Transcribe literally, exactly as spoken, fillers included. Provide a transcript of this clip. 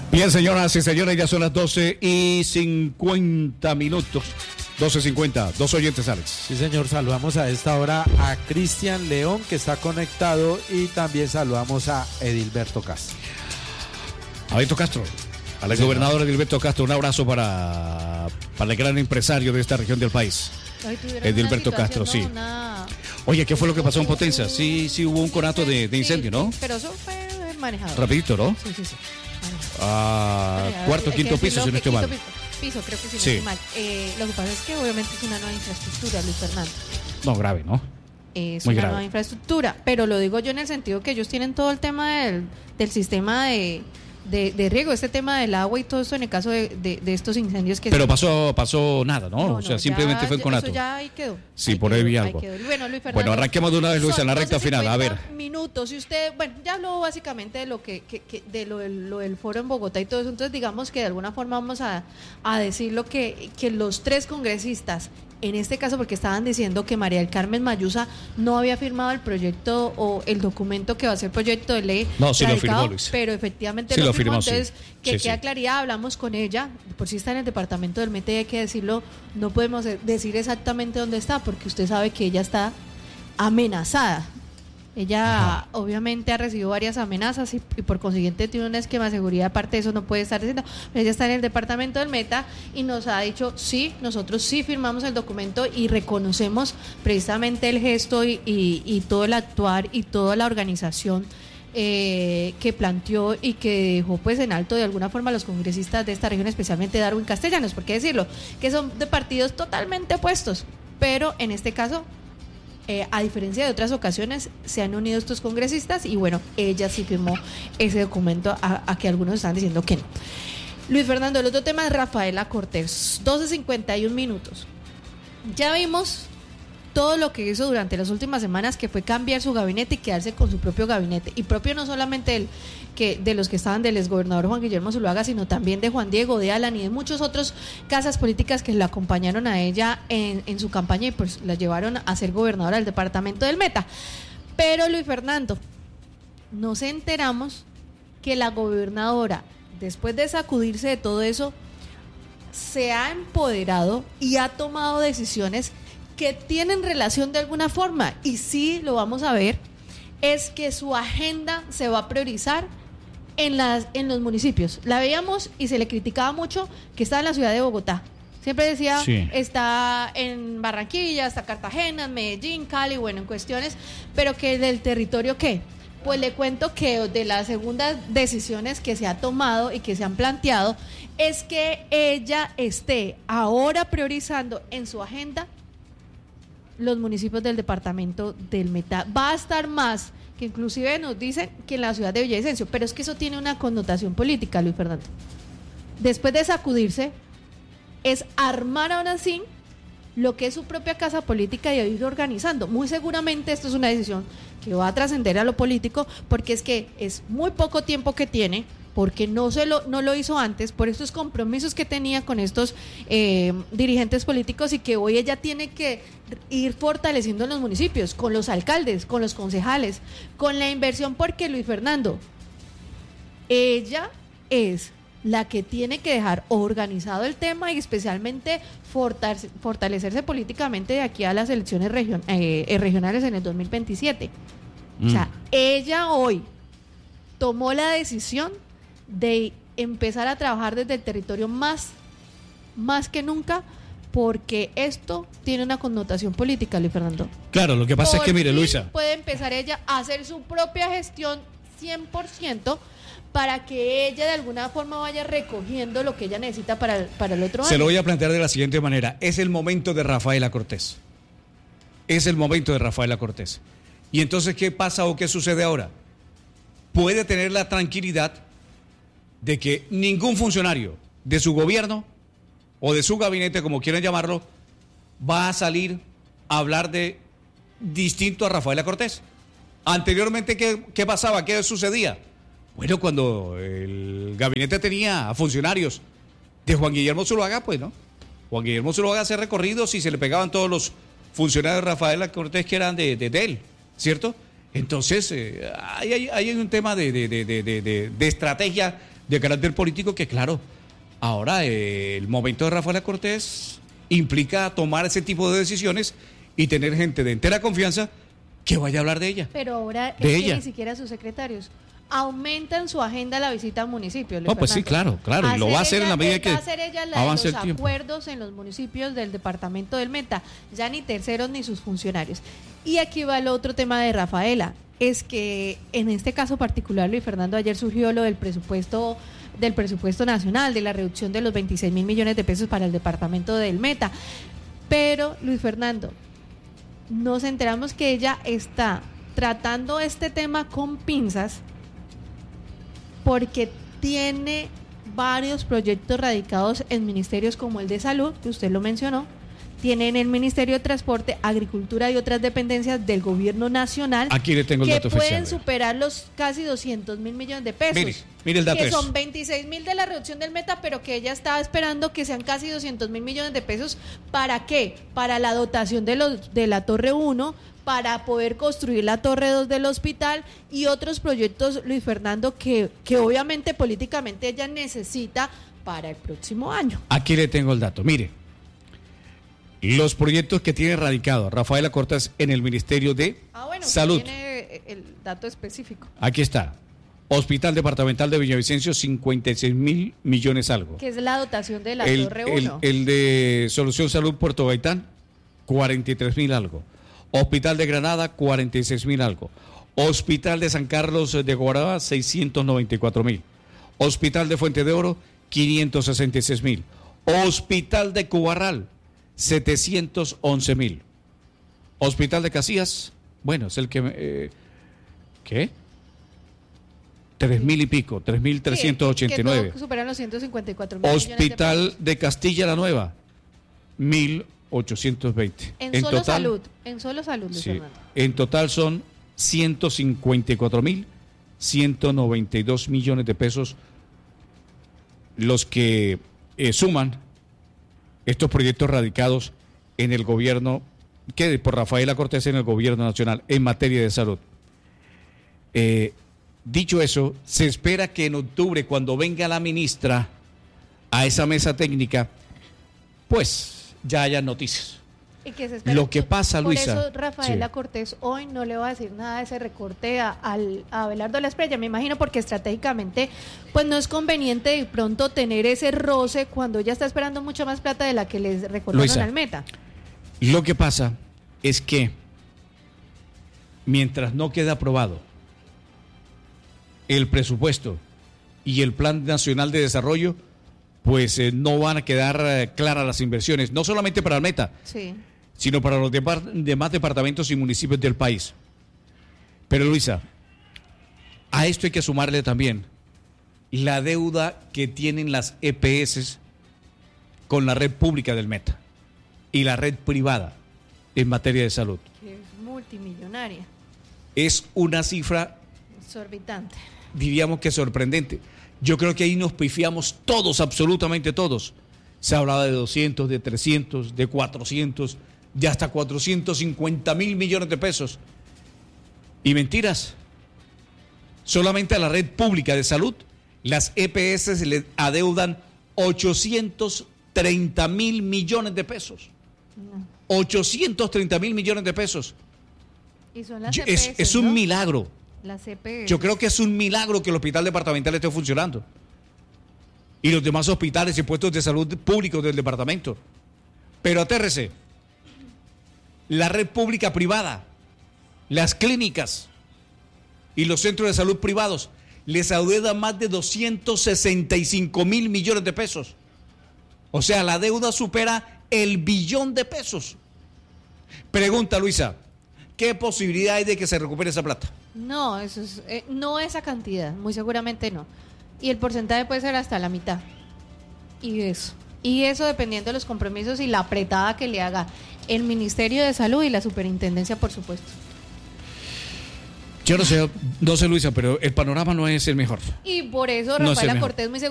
Bien, señoras y señores, ya son las doce y cincuenta minutos. doce cincuenta, dos oyentes, Alex. Sí, señor, saludamos a esta hora a Cristian León, que está conectado, y también saludamos a Edilberto Castro. Adilberto Castro, al sí, gobernador Edilberto Castro, un abrazo para, para el gran empresario de esta región del país. Edilberto Castro, sí. Una... Oye, ¿qué fue lo que pasó en Potenza? Sí, sí hubo un conato de, de incendio, ¿no? Sí, pero eso fue manejado. Rapidito, ¿no? Sí, sí, sí. Ah, cuarto, quinto piso, si no estoy mal. Piso, piso, creo que sí, no sí. estoy mal. Eh, lo que pasa es que obviamente es una nueva infraestructura, Luis Fernando. No, grave, ¿no? Es Muy una grave. nueva infraestructura, pero lo digo yo en el sentido que ellos tienen todo el tema del, del sistema de, de, de riego, este tema del agua y todo esto en el caso de, de, de estos incendios que Pero se... pasó pasó nada, ¿no? no o sea, no, simplemente ya, fue en conato. Eso ya ahí quedó. Sí, ahí por quedó, ahí vi algo. Ahí bueno, Luis Fernando, bueno, arranquemos de una vez, Luis, en la recta final. A ver. Minutos, y usted, bueno, ya habló básicamente de lo que, que, que de lo del, lo del foro en Bogotá y todo eso, entonces digamos que de alguna forma vamos a, a decirlo que, que los tres congresistas, en este caso porque estaban diciendo que María del Carmen Mayusa no había firmado el proyecto o el documento que va a ser proyecto de ley. No, sí lo firmó, Luis. Pero efectivamente sí lo, lo firmó, firmó, entonces sí. que sí, queda sí. claridad, hablamos con ella, por si está en el departamento del Mete, hay que decirlo, no podemos decir exactamente dónde está, porque usted sabe que ella está amenazada. Ella Ajá. obviamente ha recibido varias amenazas y, y por consiguiente tiene un esquema de seguridad, aparte de eso no puede estar diciendo, pero ella está en el departamento del Meta y nos ha dicho, sí, nosotros sí firmamos el documento y reconocemos precisamente el gesto y, y, y todo el actuar y toda la organización eh, que planteó y que dejó pues en alto de alguna forma a los congresistas de esta región, especialmente Darwin Castellanos, ¿por qué decirlo? Que son de partidos totalmente opuestos, pero en este caso... Eh, a diferencia de otras ocasiones, se han unido estos congresistas y bueno, ella sí firmó ese documento a, a que algunos están diciendo que no. Luis Fernando, el otro tema es Rafaela Cortés, doce cincuenta y un minutos. Ya vimos todo lo que hizo durante las últimas semanas, que fue cambiar su gabinete y quedarse con su propio gabinete, y propio no solamente el, que de los que estaban del exgobernador Juan Guillermo Zuluaga, sino también de Juan Diego, de Alan y de muchos otros casas políticas que la acompañaron a ella en, en su campaña y pues la llevaron a ser gobernadora del departamento del Meta. Pero Luis Fernando, nos enteramos que la gobernadora, después de sacudirse de todo eso, se ha empoderado y ha tomado decisiones que tienen relación de alguna forma, y sí lo vamos a ver, es que su agenda se va a priorizar en las en los municipios. La veíamos y se le criticaba mucho que estaba en la ciudad de Bogotá. Siempre decía, sí. está en Barranquilla, está Cartagena, en Medellín, Cali, bueno, en cuestiones, pero que del territorio, ¿qué? Pues le cuento que de las segundas decisiones que se ha tomado y que se han planteado, es que ella esté ahora priorizando en su agenda los municipios del departamento del Meta. Va a estar más, que inclusive nos dicen que en la ciudad de Villavicencio, pero es que eso tiene una connotación política, Luis Fernando. Después de sacudirse, es armar ahora sí lo que es su propia casa política y ir organizando. Muy seguramente esto es una decisión que va a trascender a lo político, porque es que es muy poco tiempo que tiene, porque no se lo no lo hizo antes, por estos compromisos que tenía con estos eh, dirigentes políticos, y que hoy ella tiene que ir fortaleciendo en los municipios, con los alcaldes, con los concejales, con la inversión, porque Luis Fernando, ella es la que tiene que dejar organizado el tema y especialmente fortalecerse, fortalecerse políticamente de aquí a las elecciones region, eh, regionales en el dos mil veintisiete. Mm. O sea, ella hoy tomó la decisión de empezar a trabajar desde el territorio más, más que nunca, porque esto tiene una connotación política, Luis Fernando. Claro, lo que pasa Por es que, mire, fin Luisa, puede empezar ella a hacer su propia gestión cien por ciento para que ella de alguna forma vaya recogiendo lo que ella necesita para el, para el otro año. Se lo voy a plantear de la siguiente manera. Es el momento de Rafaela Cortés. Es el momento de Rafaela Cortés. Y entonces, ¿qué pasa o qué sucede ahora? Puede tener la tranquilidad de que ningún funcionario de su gobierno o de su gabinete, como quieran llamarlo, va a salir a hablar de distinto a Rafaela Cortés. Anteriormente, ¿qué, qué pasaba? ¿Qué sucedía? Bueno, cuando el gabinete tenía a funcionarios de Juan Guillermo Zuluaga, pues no. Juan Guillermo Zuluaga hacía recorridos y se le pegaban todos los funcionarios de Rafaela Cortés que eran de, de, de él, ¿cierto? Entonces, eh, hay, hay, hay un tema de, de, de, de, de, de estrategia de carácter político que, claro, ahora eh, el momento de Rafaela Cortés implica tomar ese tipo de decisiones y tener gente de entera confianza que vaya a hablar de ella. Pero ahora de es ella. que ni siquiera sus secretarios aumentan su agenda la visita al municipio. No, pues sí, claro, claro, y lo va a hacer en la medida que va a hacer ella la de avance los el tiempo. acuerdos en los municipios del departamento del Meta, ya ni terceros ni sus funcionarios. Y aquí va el otro tema de Rafaela, es que en este caso particular, Luis Fernando, ayer surgió lo del presupuesto del presupuesto nacional, de la reducción de los veintiséis mil millones de pesos para el departamento del Meta. Pero, Luis Fernando, nos enteramos que ella está tratando este tema con pinzas porque tiene varios proyectos radicados en ministerios como el de Salud, que usted lo mencionó, tiene en el Ministerio de Transporte, Agricultura y otras dependencias del gobierno nacional. Aquí le tengo el que dato pueden oficial. superar los casi doscientos mil millones de pesos. Mire, mire el dato que es. son veintiséis mil de la reducción del Meta, pero que ella estaba esperando que sean casi doscientos mil millones de pesos. ¿Para qué? Para la dotación de, los, de la Torre uno, para poder construir la Torre dos del hospital y otros proyectos, Luis Fernando, que, que obviamente políticamente ella necesita para el próximo año. Aquí le tengo el dato. Mire, los proyectos que tiene radicado Rafaela Cortés en el Ministerio de ah, bueno, Salud. Tiene el dato específico. Aquí está. Hospital Departamental de Villavicencio, cincuenta y seis mil millones algo. Que es la dotación de la El, Torre el, uno. el de Solución Salud Puerto Gaitán, cuarenta y tres mil algo. Hospital de Granada, cuarenta y seis mil algo. Hospital de San Carlos de Guaraba, seiscientos noventa y cuatro mil. Hospital de Fuente de Oro, quinientos sesenta y seis mil. Hospital de Cubarral, setecientos once mil. Hospital de Casillas, bueno, es el que... Eh, ¿Qué? Tres mil y pico, tres mil trescientos ochenta y nueve. Que superan los ciento cincuenta y cuatro mil millones de Hospital pesos. de Castilla la Nueva, mil ochocientos veinte. En, solo salud, en solo salud, Luis sí, Fernando. en total son ciento cincuenta y cuatro mil ciento noventa y dos millones de pesos los que eh, suman estos proyectos radicados en el gobierno, que por Rafaela Cortés en el gobierno nacional en materia de salud. Eh, dicho eso, se espera que en octubre, cuando venga la ministra a esa mesa técnica, pues ya haya noticias. Y que se espera. Lo que pasa, Luisa. Por eso Rafaela sí. Cortés hoy no le va a decir nada de ese recorte a, al, a Abelardo Lesprella, me imagino, porque estratégicamente pues no es conveniente de pronto tener ese roce cuando ella está esperando mucha más plata de la que les recortaron Luisa, al Meta. Lo que pasa es que mientras no quede aprobado el presupuesto y el Plan Nacional de Desarrollo, pues eh, no van a quedar eh, claras las inversiones, no solamente para el Meta, Sí. sino para los depart- demás departamentos y municipios del país. Pero Luisa, a esto hay que sumarle también la deuda que tienen las E P S con la red pública del Meta y la red privada en materia de salud. Que es multimillonaria, Es una cifra, exorbitante. diríamos que sorprendente. Yo creo que ahí nos pifiamos todos, absolutamente todos. Se hablaba de doscientos, de trescientos, de cuatrocientos, de hasta cuatrocientos cincuenta mil millones de pesos. Y mentiras. Solamente a la red pública de salud, las E P S se le adeudan ochocientos treinta mil millones de pesos. No. ochocientos treinta mil millones de pesos. Y son las Yo- E P S, es, es un ¿no? milagro. Las E P S. Yo creo que es un milagro que el hospital departamental esté funcionando. Y los demás hospitales y puestos de salud públicos del departamento. Pero atérrese. La red pública privada, las clínicas y los centros de salud privados les adeudan más de doscientos sesenta y cinco mil millones de pesos. O sea, la deuda supera el billón de pesos. Pregunta, Luisa, ¿qué posibilidad hay de que se recupere esa plata? No, eso es, eh, no esa cantidad, muy seguramente no. Y el porcentaje puede ser hasta la mitad. Y eso. Y eso dependiendo de los compromisos y la apretada que le haga el Ministerio de Salud y la Superintendencia, por supuesto. Yo no sé, no sé, Luisa, pero el panorama no es el mejor. Y por eso No es el Rafaela mejor. Cortés muy seguro